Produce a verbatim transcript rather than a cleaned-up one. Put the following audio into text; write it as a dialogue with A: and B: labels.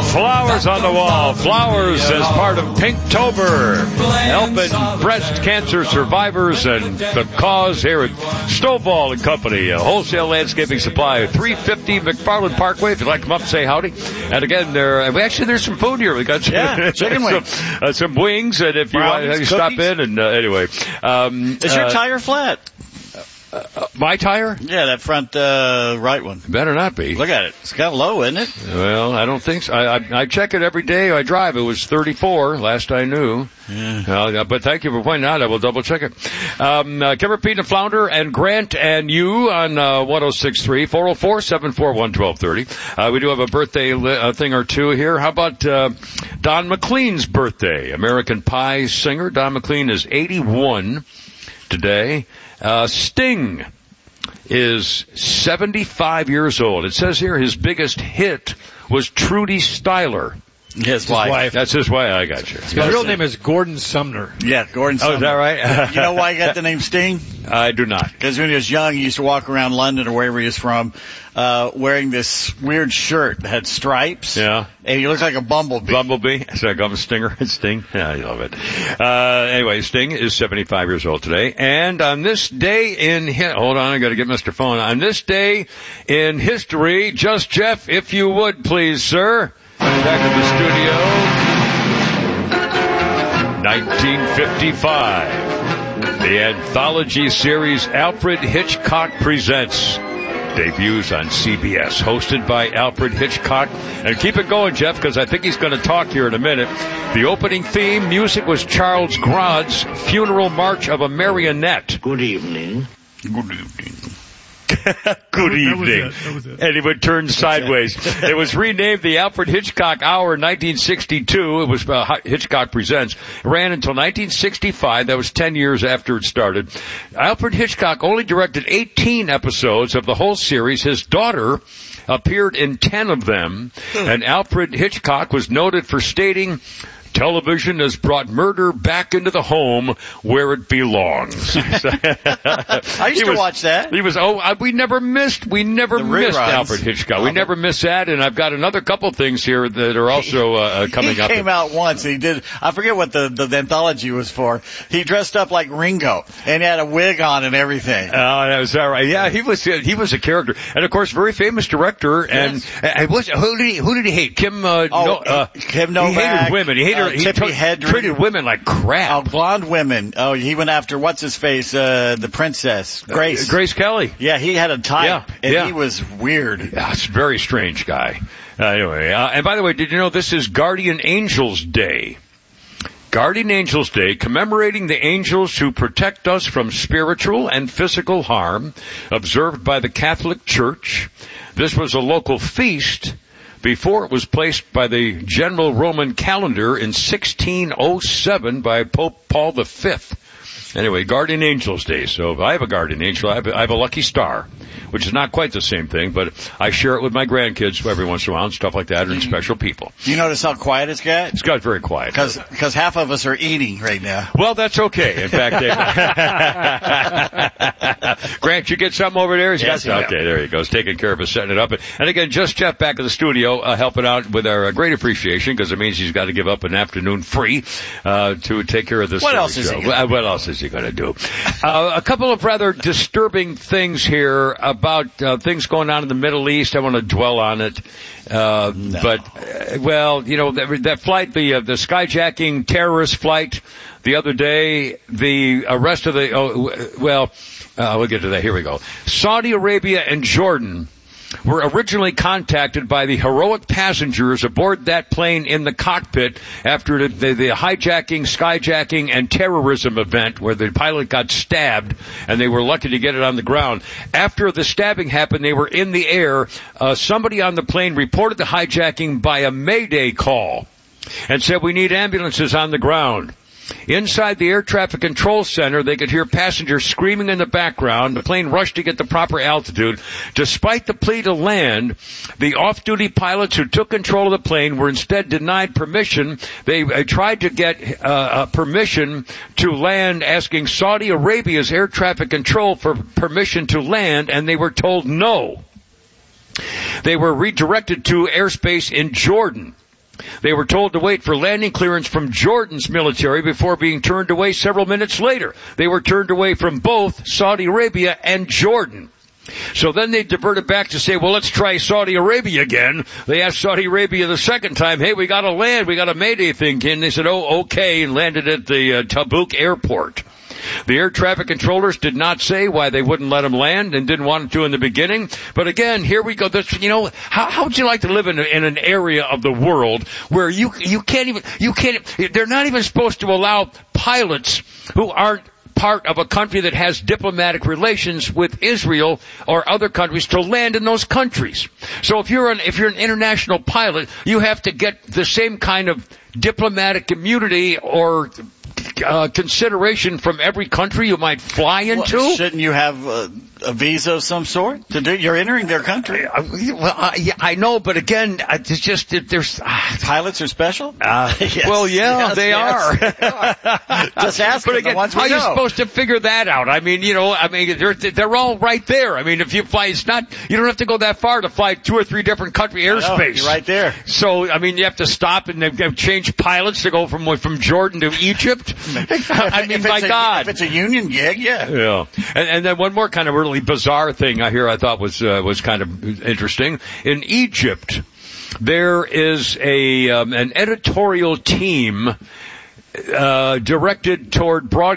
A: Flowers on the Wall. Flowers as part of Pinktober, helping breast cancer survivors and the cause here at Stovall and Company, a wholesale landscaping supply, three fifty McFarland Parkway. If you'd like to come up and say howdy. And again, there actually there's some food here. We got some,
B: yeah, chicken
A: some,
B: wings,
A: uh, some wings, and if you want to stop in and uh, anyway, um,
B: is your
A: uh,
B: tire flat?
A: Uh, uh, my tire?
B: Yeah, that front uh, right one.
A: Better not be.
B: Look at it. It's kind of low, isn't it?
A: Well, I don't think so. I, I, I check it every day I drive. It was thirty-four last I knew.
B: Yeah.
A: Uh, but thank you for pointing out. I will double check it. Um, uh, Kimmer, Pete, and Flounder, and Grant and you on uh, one oh six point three, four oh four, seven four one, one two three oh. Uh, we do have a birthday li- uh, thing or two here. How about uh, Don McLean's birthday? American Pie singer. Don McLean is eighty-one today. Uh, Sting is seventy-five years old. It says here his biggest hit was Trudy Styler.
B: His wife.
C: wife.
A: That's his wife. I got you.
C: His real name is Gordon Sumner.
B: Yeah, Gordon Sumner.
A: Oh, is that right?
B: You know why he got the name Sting?
A: I do not.
B: Because when he was young, he used to walk around London or wherever he was from, uh, wearing this weird shirt that had stripes.
A: Yeah.
B: And he looked like a bumblebee.
A: Bumblebee. So I got a stinger. Sting. Yeah, I love it. Uh, anyway, Sting is seventy-five years old today. And on this day in, hi- hold on, I gotta get Mister Phone. On this day in history, Just Jeff, if you would please, sir. Back in the studio. nineteen fifty-five. The anthology series Alfred Hitchcock Presents debuts on C B S, hosted by Alfred Hitchcock. And keep it going, Jeff, because I think he's going to talk here in a minute. The opening theme music was Charles Grod's Funeral March of a Marionette.
D: Good evening.
B: Good evening.
A: Good evening.
C: That was it. That was it.
A: And he would turn sideways. It was renamed the Alfred Hitchcock Hour in nineteen sixty-two. It was uh, Hitchcock Presents. It ran until nineteen sixty-five. That was ten years after it started. Alfred Hitchcock only directed eighteen episodes of the whole series. His daughter appeared in ten of them. And Alfred Hitchcock was noted for stating, "Television has brought murder back into the home where it belongs."
B: I used
A: He
B: to
A: was-
B: watch that.
A: He was, oh, I- we never missed, we never
B: The
A: missed
B: reruns.
A: Alfred Hitchcock. We
B: Oh,
A: never missed that, and I've got another couple things here that are also uh, coming
B: he
A: up.
B: came out once. He did. I forget what the, the the anthology was for. He dressed up like Ringo and he had a wig on and everything.
A: Oh, that was all right. Yeah, he was he was a character, and of course, very famous director. And
B: Yes.
A: uh, was who did he who did he hate? Kim. Uh,
B: Oh,
A: no, uh,
B: Kim
A: He
B: Novak,
A: hated women. He hated.
B: uh,
A: he
B: Tippi
A: t-
B: Hedren.
A: treated women like
B: Oh,
A: crap.
B: blonde women. Oh, he went after what's his face, uh, the princess, Grace.
A: Uh, Grace Kelly.
B: Yeah, he had a type,
A: Yeah,
B: and
A: yeah.
B: he was weird.
A: Yeah, it's a very strange guy. Uh, anyway, uh, and by the way, did you know this is Guardian Angels Day? Guardian Angels Day, commemorating the angels who protect us from spiritual and physical harm, observed by the Catholic Church. This was a local feast before it was placed by the general Roman calendar in sixteen oh seven by Pope Paul the Fifth. Anyway, Guardian Angels Day. So I have a guardian angel. I have a, I have a lucky star, which is not quite the same thing, but I share it with my grandkids every once in a while and stuff like that, and special people.
B: Do you notice how quiet it's got?
A: It's got very quiet.
B: Because because half of us are eating right now.
A: Well, that's okay. In fact, they... Grant, you get something over there? He's
B: Yes,
A: got
B: he
A: Okay, there he goes, taking care of us, setting it up. And again, just Jeff back in the studio, uh, helping out with our uh, great appreciation, because it means he's got to give up an afternoon free uh, to take care of this.
B: What else is
A: show.
B: he gonna
A: What else is he going to do? Uh, a couple of rather disturbing things here about uh, things going on in the Middle East. I want to dwell on it. Uh,
B: No.
A: But, uh, well, you know, that, that flight, the uh, the skyjacking terrorist flight the other day, the arrest of the, oh, well, uh, we'll get to that. Here we go. Saudi Arabia and Jordan were originally contacted by the heroic passengers aboard that plane in the cockpit after the, the, the hijacking, skyjacking, and terrorism event where the pilot got stabbed, and they were lucky to get it on the ground. After the stabbing happened, they were in the air. Uh, somebody on the plane reported the hijacking by a Mayday call and said, "We need ambulances on the ground." Inside the air traffic control center, they could hear passengers screaming in the background. The plane rushed to get the proper altitude. Despite the plea to land, the off-duty pilots who took control of the plane were instead denied permission. They uh, tried to get uh, uh, permission to land, asking Saudi Arabia's air traffic control for permission to land, and they were told no. They were redirected to airspace in Jordan. They were told to wait for landing clearance from Jordan's military before being turned away several minutes later. They were turned away from both Saudi Arabia and Jordan. So then they diverted back to say, well, let's try Saudi Arabia again. They asked Saudi Arabia the second time, hey, we got to land, we got a Mayday thing, and they said, oh, okay, and landed at the uh, Tabuk airport. The air traffic controllers did not say why they wouldn't let them land and didn't want to in the beginning. But again, here we go. This, you know, how, how would you like to live in, a, in an area of the world where you, you can't even, you can't, they're not even supposed to allow pilots who aren't part of a country that has diplomatic relations with Israel or other countries to land in those countries. So if you're an, if you're an international pilot, you have to get the same kind of diplomatic immunity or Uh, consideration from every country you might fly into.
B: Well, shouldn't you have a, a visa of some sort to do? You're entering their country.
A: Uh, well, uh, yeah, I know, but again, uh, it's just it, there's uh,
B: pilots are special.
A: Uh, yes, well, yeah,
B: yes,
A: they,
B: yes,
A: are.
B: are. Just ask
A: but
B: them,
A: again,
B: the ones we
A: how are you
B: know.
A: supposed to figure that out? I mean, you know, I mean, they're they're all right there. I mean, if you fly, it's not you don't have to go that far to fly two or three different country airspace.
B: You're right there.
A: So, I mean, you have to stop and they've, they've changed pilots to go from from Jordan to Egypt. I mean,
B: if
A: my
B: it's a,
A: God.
B: If it's a union gig, yeah.
A: Yeah. And, and then one more kind of really bizarre thing I hear I thought was, uh, was kind of interesting. In Egypt, there is a, um, an editorial team, uh, directed toward broad